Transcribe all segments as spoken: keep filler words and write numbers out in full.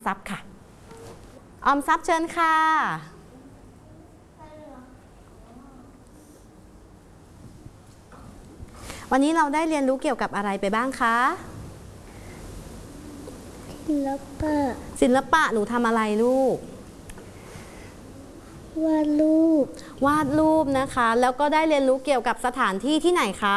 ทรัพย์ค่ะออมทรัพย์เชิญค่ะวันนี้เราได้เรียนรู้เกี่ยวกับอะไรไปบ้างคะศิลปะศิลปะหนูทำอะไรลูกวาดรูปวาดรูปนะคะแล้วก็ได้เรียนรู้เกี่ยวกับสถานที่ที่ไหนคะ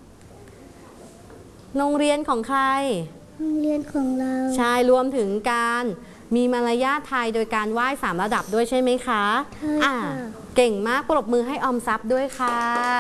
โรงเรียนของใครโรงเรียนของเราใช่รวมถึงการมีมารยาทไทยโดยการไหว้สามระดับด้วยใช่ไหมคะใช่ค่ะเก่งมากปรบมือให้ออมทรัพย์ด้วยค่ะ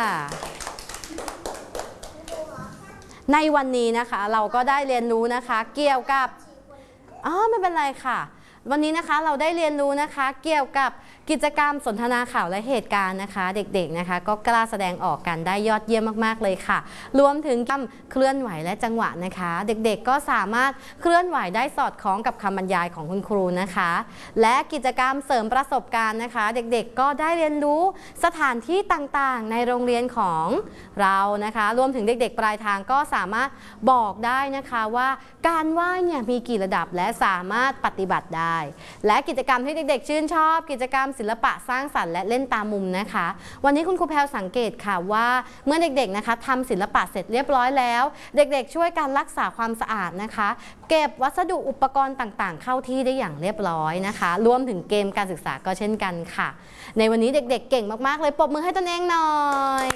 ในวันนี้นะคะเราก็ได้เรียนรู้นะคะเกี่ยวกับอ๋อไม่เป็นไรค่ะวันนี้นะคะเราได้เรียนรู้นะคะเกี่ยวกับกิจกรรมสนทนาข่าวและเหตุการณ์นะคะเด็กๆนะคะก็กล้าแสดงออกกันได้ยอดเยี่ยมมากๆเลยค่ะรวมถึงการเคลื่อนไหวและจังหวะนะคะเด็กๆก็สามารถเคลื่อนไหวได้สอดคล้องกับคำบรรยายของคุณครูนะคะและกิจกรรมเสริมประสบการณ์นะคะเด็กๆก็ได้เรียนรู้สถานที่ต่างๆในโรงเรียนของเรานะคะรวมถึงเด็กๆปลายทางก็สามารถบอกได้นะคะว่าการไหว้เนี่ยมีกี่ระดับและสามารถปฏิบัติได้และกิจกรรมที่เด็กๆชื่นชอบกิจกรรมศิลปะสร้างสรรค์และเล่นตามมุมนะคะวันนี้คุณครูแพรวสังเกตค่ะว่าเมื่อเด็กๆนะคะทำศิลปะเสร็จเรียบร้อยแล้วเด็กๆช่วยการรักษาความสะอาดนะคะเก็บวัสดุอุปกรณ์ต่างๆเข้าที่ได้อย่างเรียบร้อยนะคะรวมถึงเกมการศึกษาก็เช่นกันค่ะในวันนี้เด็กๆเก่งมากๆเลยปรบมือให้ตนเองหน่อย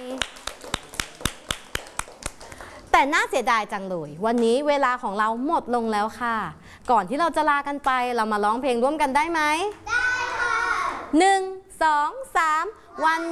แต่น่าเสียดายจังเลยวันนี้เวลาของเราหมดลงแล้วค่ะก่อนที่เราจะลากันไปเรามาร้องเพลงร่วมกันได้ไหมได้ค่ะหนึ่งสองสามวัน